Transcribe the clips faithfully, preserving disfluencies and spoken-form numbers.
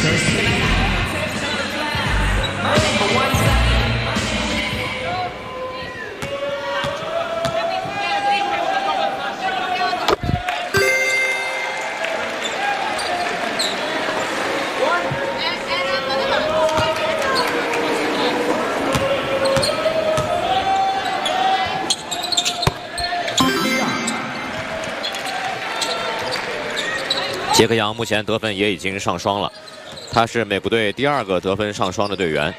杰克杨目前得分也已经上双了，他是美国队第二个得分上双的队员。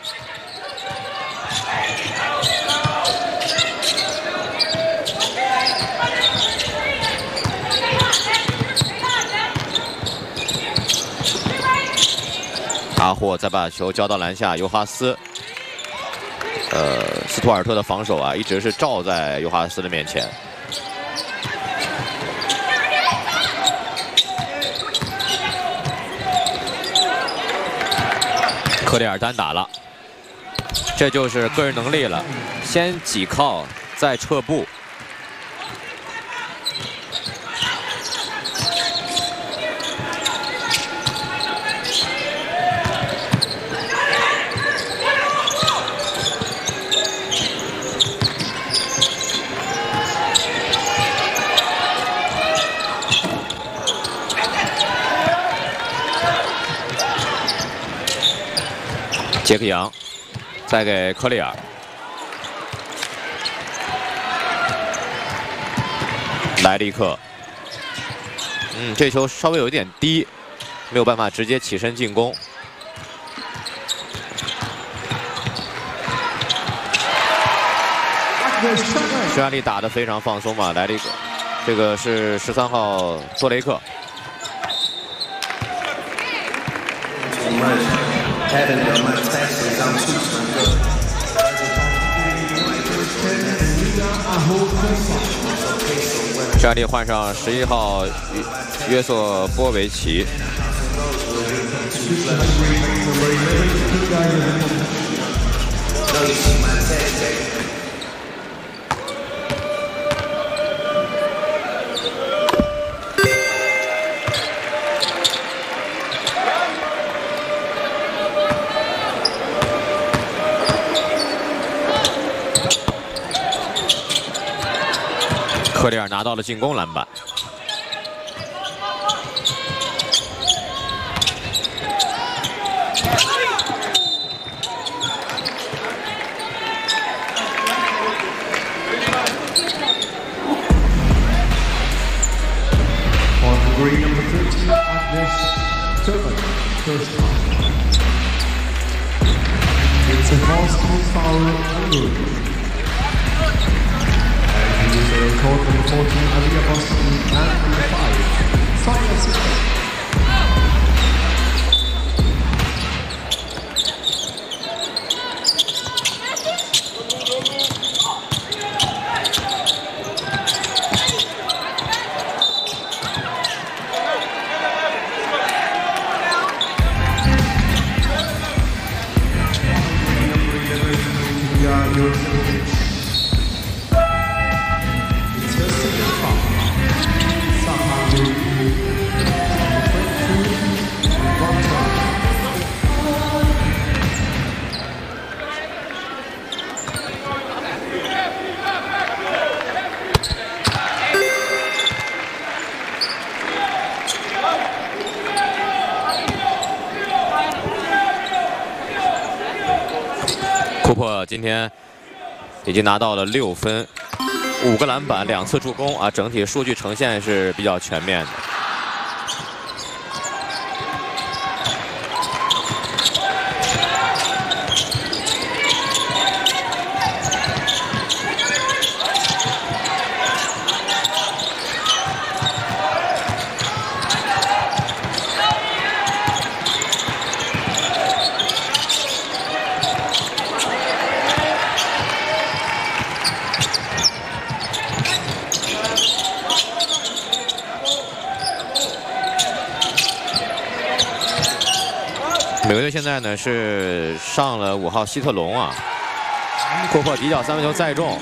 阿霍再把球交到篮下，尤哈斯，呃，斯图尔特的防守啊，一直是罩在尤哈斯的面前。 科里尔单打了，这就是个人能力了。先挤靠，再撤步。杰克杨，再给科里尔，莱利克，嗯，这球稍微有一点低，没有办法直接起身进攻。匈牙利打得非常放松嘛，莱利克，这个是十三号多雷克。 匈牙利换上十一号约瑟波维奇。科里尔拿到了进攻篮板。 Green number thirteen, Agnes Turban, first half. It's a fast foul Hungary. And he's a record number fourteen, Alia Boston, and number five, Simon Sister. 库珀今天已经拿到了六分、五个篮板、两次助攻啊，整体数据呈现是比较全面的。美国队现在呢是上了五号希特龙啊，库珀底角三分球再中，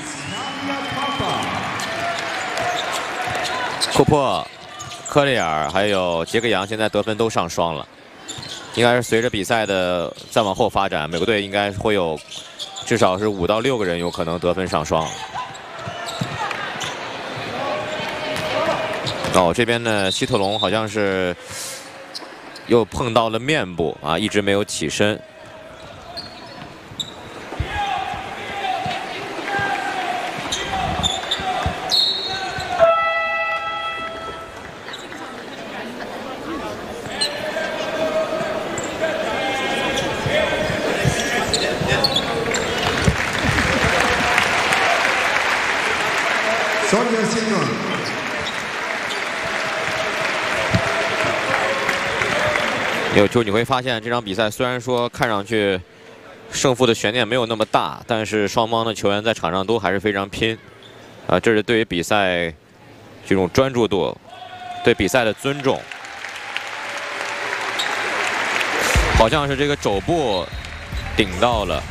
库珀、科里尔还有杰克杨现在得分都上双了。 应该是随着比赛的再往后发展，美国队应该会有至少是五到六个人有可能得分上双。哦，这边呢，希特龙好像是又碰到了面部啊，一直没有起身。 Sonia Simon. 有就你会发现，这场比赛虽然说看上去胜负的悬念没有那么大，但是双方的球员在场上都还是非常拼。啊，这是对于比赛这种专注度，对比赛的尊重。好像是这个肘部顶到了。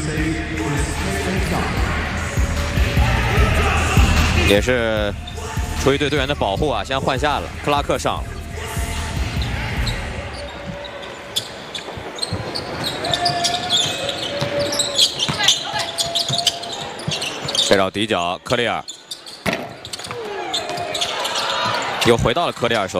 也是出于对队员的保护啊，先换下了，克拉克上。这招底角，科里尔又回到了科里尔手。